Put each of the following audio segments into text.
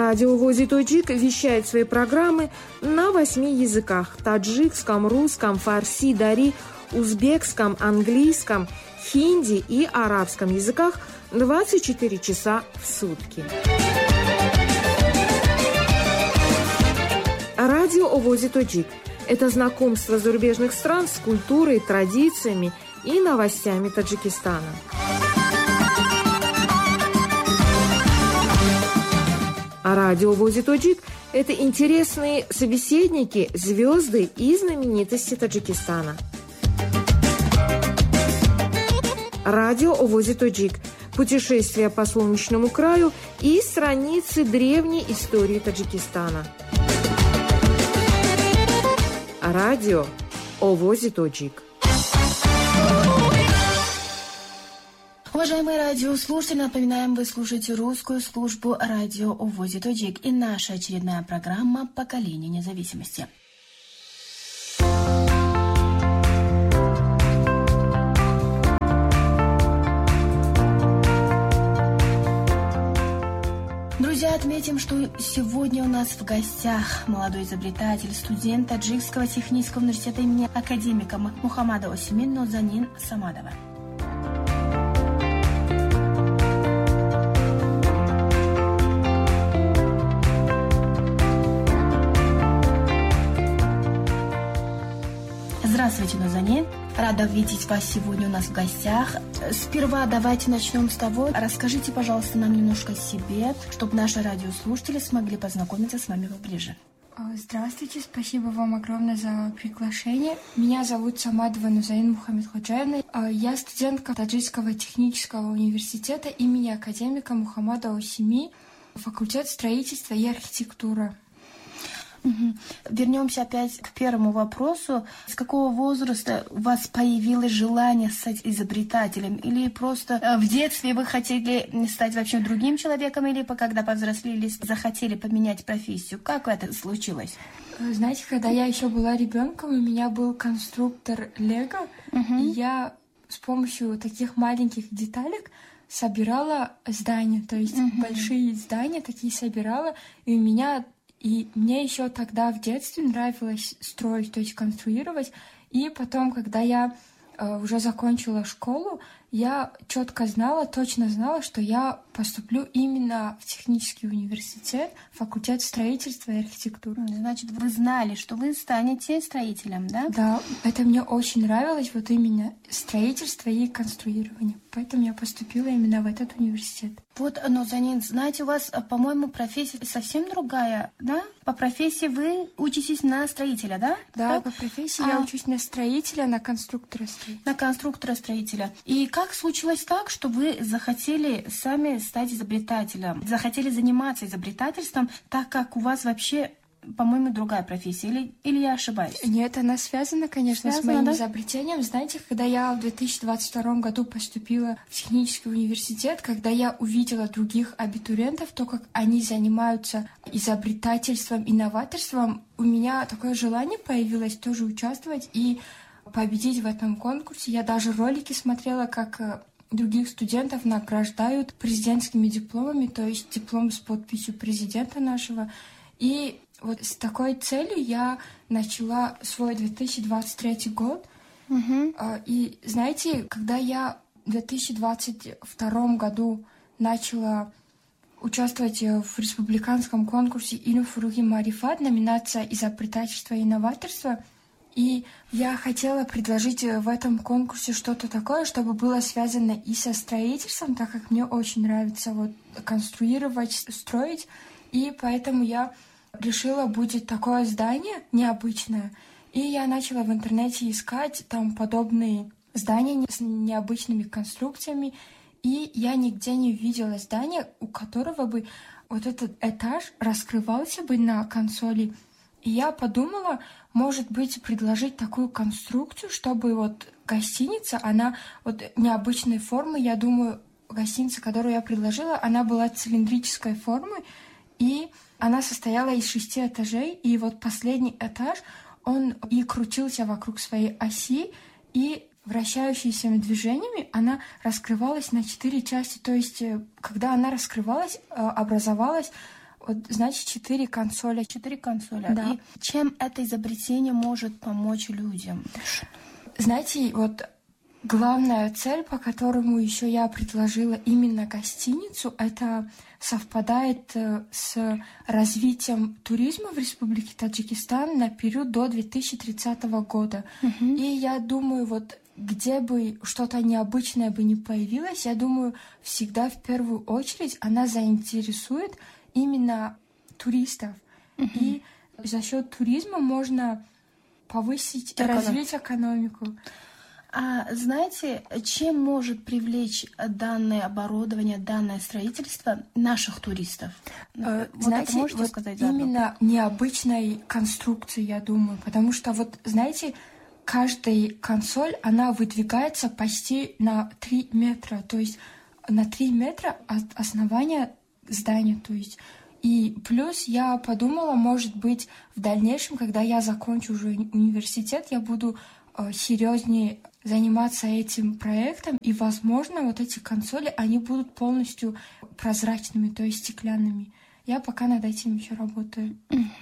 Радио ВОС Таджик вещает свои программы на 8 языках: таджикском, русском, фарси, дари, узбекском, английском, хинди и арабском языках 24 часа в сутки. Радио ВОС Таджик – это знакомство зарубежных стран с культурой, традициями и новостями Таджикистана. А радио ВОС Таджик – это интересные собеседники, звезды и знаменитости Таджикистана. Радио ВОС Таджик – путешествие по солнечному краю и страницы древней истории Таджикистана. Радио ВОС Таджик. Уважаемые радиослушатели, напоминаем, вы слушаете русскую службу радио ВОС Таджик и наша очередная программа «Поколение независимости». Друзья, отметим, что сегодня у нас в гостях молодой изобретатель, студент Таджикского технического университета имени академика Мухаммада Осими Нозанин Самадова. Здравствуйте, Нозанин. Рада видеть вас сегодня у нас в гостях. Сперва давайте начнем с того. Расскажите, пожалуйста, нам немножко о себе, чтобы наши радиослушатели смогли познакомиться с вами поближе. Здравствуйте, спасибо вам огромное за приглашение. Меня зовут Самадова Нозанин Мухаммедходжаевна. Я студентка Таджикского технического университета имени академика Мухаммада Осими, факультет строительства и архитектуры. Вернемся опять к первому вопросу. С какого возраста у вас появилось желание стать изобретателем? Или просто в детстве вы хотели стать вообще другим человеком? Или когда повзрослели, захотели поменять профессию? Как это случилось? Знаете, когда я еще была ребенком, у меня был конструктор Лего, и я с помощью таких маленьких деталек собирала здания, то есть большие здания такие собирала, и мне еще тогда в детстве нравилось строить, то есть конструировать. И потом, когда я уже закончила школу, я точно знала, что я поступлю именно в технический университет, факультет строительства и архитектуры. Значит, вы знали, что вы станете строителем, да? Да, это мне очень нравилось, вот именно строительство и конструирование. Поэтому я поступила именно в этот университет. Вот, Нозанин, знаете, у вас, по-моему, профессия совсем другая, да? По профессии вы учитесь на строителя, да? Да, по профессии я учусь на строителя, на конструктора-строителя. На конструктора-строителя. И как случилось так, что вы захотели сами стать изобретателем, захотели заниматься изобретательством, так как у вас вообще, по-моему, другая профессия, или я ошибаюсь? Нет, она связана, конечно, с моим изобретением. Знаете, когда я в 2022 году поступила в технический университет, когда я увидела других абитуриентов, то, как они занимаются изобретательством, инноваторством, у меня такое желание появилось тоже участвовать и победить в этом конкурсе. Я даже ролики смотрела, как других студентов награждают президентскими дипломами, то есть диплом с подписью президента нашего. И вот с такой целью я начала свой 2023 год. И знаете, когда я в 2022 году начала участвовать в республиканском конкурсе «Илм-Фуруги Марифат», номинация «Изобретательство и инноваторство», и я хотела предложить в этом конкурсе что-то такое, чтобы было связано и со строительством, так как мне очень нравится конструировать, строить. И поэтому я решила, будет такое здание необычное. И я начала в интернете искать там подобные здания с необычными конструкциями. И я нигде не увидела здания, у которого бы вот этот этаж раскрывался бы на консоли. И я подумала, может быть, предложить такую конструкцию, чтобы гостиница, она необычной формы. Я думаю, гостиница, которую я предложила, она была цилиндрической формы, и она состояла из 6 этажей. И последний этаж, он и крутился вокруг своей оси, и вращающимися движениями она раскрывалась на 4 части. То есть, когда она раскрывалась, образовалась Вот, значит, 4 консоли. 4 консоли. Да. И чем это изобретение может помочь людям? Знаете, вот главная цель, по которому еще я предложила именно гостиницу, это совпадает с развитием туризма в Республике Таджикистан на период до 2030 года. И я думаю, вот где бы что-то необычное бы не появилось, я думаю, всегда в первую очередь она заинтересует именно туристов. И за счет туризма можно повысить, развить экономику. А знаете, чем может привлечь данное оборудование, данное строительство наших туристов? Знаете, можете вот сказать именно необычной конструкции, я думаю, потому что вот, знаете, каждая консоль, она выдвигается почти на 3 метра, то есть на 3 метра от основания здания, то есть. И плюс я подумала, может быть, в дальнейшем, когда я закончу уже университет, я буду серьезнее заниматься этим проектом, и, возможно, вот эти консоли, они будут полностью прозрачными, то есть стеклянными. Я пока над этим еще работаю.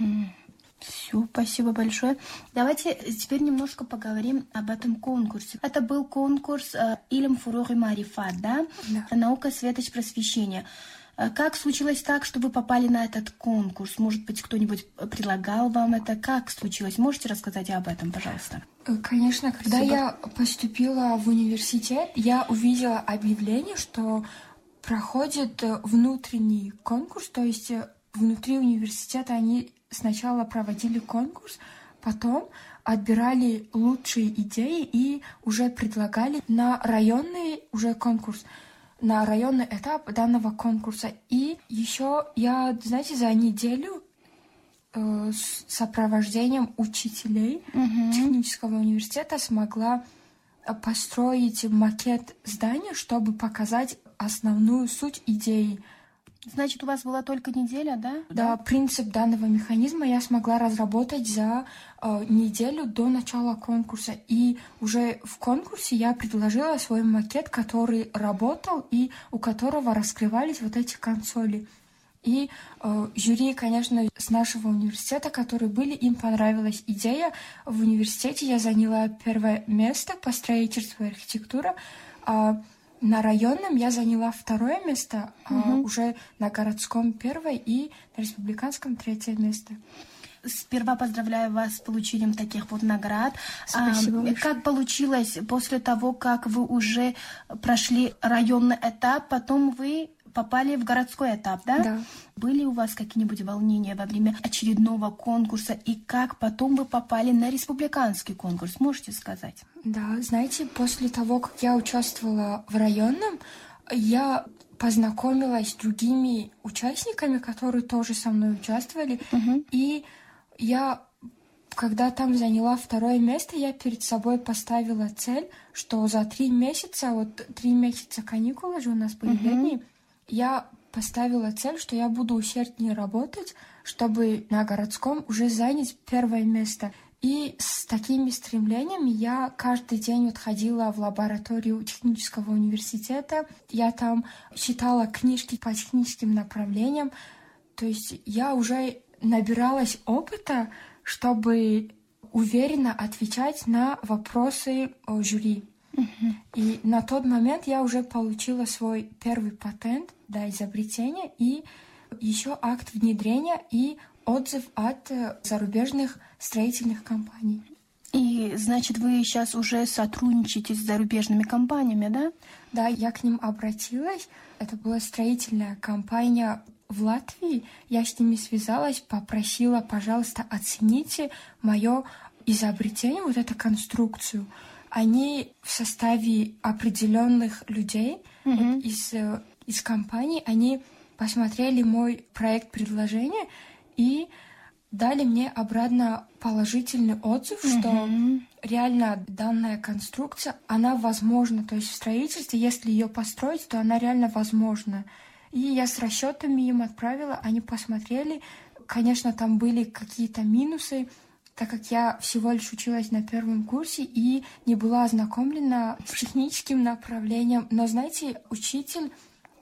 Все, спасибо большое. Давайте теперь немножко поговорим об этом конкурсе. Это был конкурс «Илм фуруг и марифат», да? Наука, светоч, просвещение. Как случилось так, что вы попали на этот конкурс? Может быть, кто-нибудь предлагал вам это? Как случилось? Можете рассказать об этом, пожалуйста? Конечно, когда я поступила в университет, я увидела объявление, что проходит внутренний конкурс, то есть внутри университета они сначала проводили конкурс, потом отбирали лучшие идеи и уже предлагали на районный уже конкурс, на районный этап данного конкурса. И еще я, знаете, за неделю с сопровождением учителей технического университета смогла построить макет здания, чтобы показать основную суть идеи. Значит, у вас была только неделя, да? Да, принцип данного механизма я смогла разработать за неделю до начала конкурса. И уже в конкурсе я предложила свой макет, который работал и у которого раскрывались вот эти консоли. И жюри, конечно, с нашего университета, которые были, им понравилась идея. В университете я заняла 1 место по строительству и архитектуре. На районном я заняла 2 место, а уже на городском 1 и на республиканском 3 место. Сперва поздравляю вас с получением таких вот наград. Спасибо. Как получилось после того, как вы уже прошли районный этап, потом вы попали в городской этап, да? Да. Были у вас какие-нибудь волнения во время очередного конкурса? И как потом вы попали на республиканский конкурс? Можете сказать? Да, знаете, после того, как я участвовала в районном, я познакомилась с другими участниками, которые тоже со мной участвовали. И я, когда там заняла 2 место, я перед собой поставила цель, что за 3 месяца, вот 3 месяца каникулы же у нас были летние, я поставила цель, что я буду усерднее работать, чтобы на городском уже занять 1 место. И с такими стремлениями я каждый день вот ходила в лабораторию технического университета. Я там читала книжки по техническим направлениям. То есть я уже набиралась опыта, чтобы уверенно отвечать на вопросы жюри. И на тот момент я уже получила свой 1 патент, да, изобретение, и еще акт внедрения и отзыв от зарубежных строительных компаний. И, значит, вы сейчас уже сотрудничаете с зарубежными компаниями, да? Да, я к ним обратилась. Это была строительная компания в Латвии. Я с ними связалась, попросила, пожалуйста, оцените мое изобретение, вот эту конструкцию. Они в составе определенных людей вот из компании, они посмотрели мой проект предложения и дали мне обратно положительный отзыв, что реально данная конструкция, она возможна. То есть в строительстве, если ее построить, то она реально возможна. И я с расчетами им отправила, они посмотрели. Конечно, там были какие-то минусы, так как я всего лишь училась на 1 курсе и не была ознакомлена с техническим направлением. Но, знаете, учитель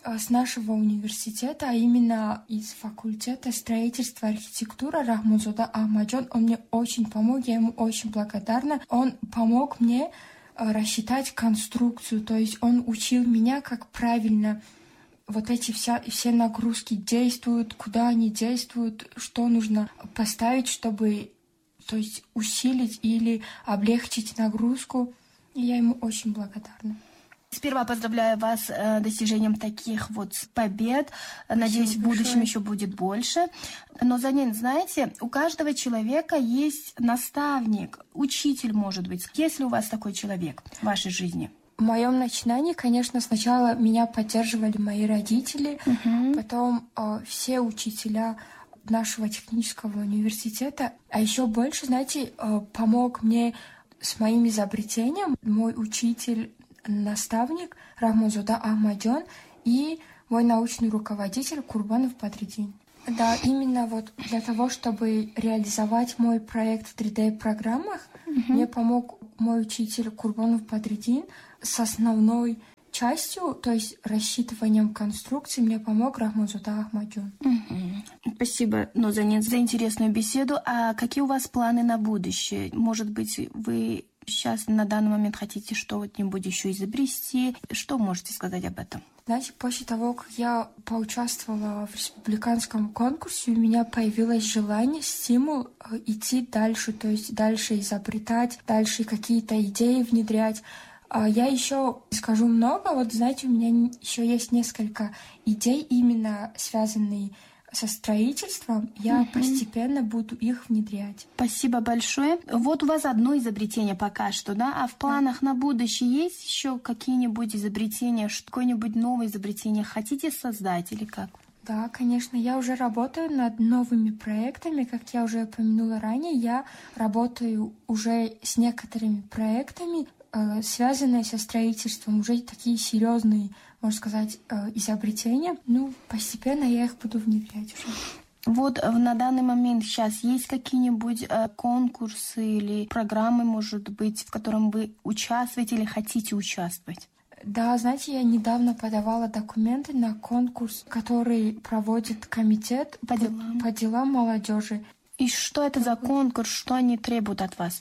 с нашего университета, а именно из факультета строительства и архитектуры Рахмунзода Ахмаджон. Он мне очень помог, я ему очень благодарна. Он помог мне рассчитать конструкцию, то есть он учил меня, как правильно вот эти все нагрузки действуют, куда они действуют, что нужно поставить, чтобы, то есть, усилить или облегчить нагрузку. И я ему очень благодарна. Сперва поздравляю вас с достижением таких вот побед. Надеюсь, в будущем еще будет больше. Но, Занин, знаете, у каждого человека есть наставник, учитель, может быть. Есть ли у вас такой человек в вашей жизни? В моем начинании, конечно, сначала меня поддерживали мои родители, потом все учителя нашего технического университета. А еще больше, знаете, помог мне с моим изобретением мой учитель, наставник Рахмунзода Ахмаджон и мой научный руководитель Курбанов Бадридин. Да, именно вот для того, чтобы реализовать мой проект в 3D-программах, мне помог мой учитель Курбанов Бадридин с основной частью, то есть рассчитыванием конструкции, мне помог Рахмунзода Ахмаджон. Спасибо, Нозанин, за интересную беседу. А какие у вас планы на будущее? Может быть, вы сейчас на данный момент хотите что-нибудь еще изобрести? Что можете сказать об этом? Знаете, после того, как я поучаствовала в республиканском конкурсе, у меня появилось желание, стимул идти дальше, то есть дальше изобретать, дальше какие-то идеи внедрять. Я еще скажу много, вот знаете, у меня еще есть несколько идей, именно связанные со строительством, я постепенно буду их внедрять. Спасибо большое. Вот у вас одно изобретение пока что, да? А в планах на будущее есть еще какие-нибудь изобретения, какое-нибудь новое изобретение хотите создать или как? Да, конечно, я уже работаю над новыми проектами. Как я уже упомянула ранее, я работаю уже с некоторыми проектами, связанные со строительством, уже такие серьезные, можно сказать, изобретения. Постепенно я их буду внедрять уже. Вот на данный момент сейчас есть какие-нибудь конкурсы или программы, может быть, в котором вы участвуете или хотите участвовать? Да, знаете, я недавно подавала документы на конкурс, который проводит комитет по делам молодежи. И что это за конкурс, что они требуют от вас?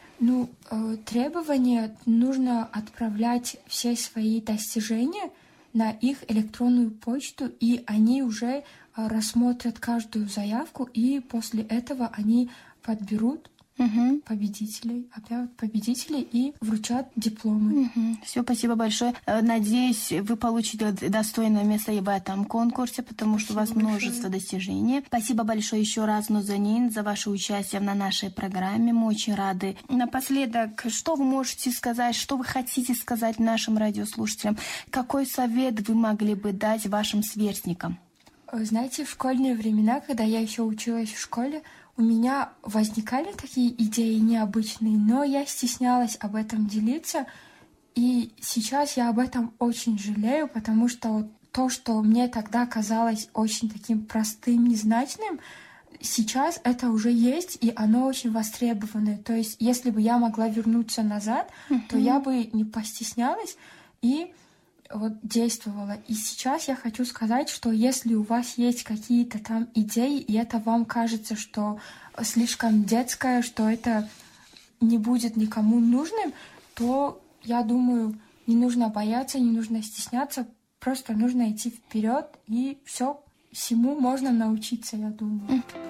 Требования: нужно отправлять все свои достижения на их электронную почту, и они уже рассмотрят каждую заявку, и после этого они подберут победителей, объявят победителей и вручат дипломы. Все, спасибо большое. Надеюсь, вы получите достойное место и в этом конкурсе, потому что у вас множество достижений. Спасибо большое еще раз, Нозанин, за ваше участие на нашей программе. Мы очень рады. Напоследок, что вы можете сказать, что вы хотите сказать нашим радиослушателям? Какой совет вы могли бы дать вашим сверстникам? Знаете, в школьные времена, когда я еще училась в школе, у меня возникали такие идеи необычные, но я стеснялась об этом делиться. И сейчас я об этом очень жалею, потому что то, что мне тогда казалось очень таким простым, незначным, сейчас это уже есть, и оно очень востребованное. То есть, если бы я могла вернуться назад, то я бы не постеснялась и действовала. И сейчас я хочу сказать, что если у вас есть какие-то там идеи, и это вам кажется, что слишком детское, что это не будет никому нужным, то, я думаю, не нужно бояться, не нужно стесняться, просто нужно идти вперед, и всему можно научиться, я думаю.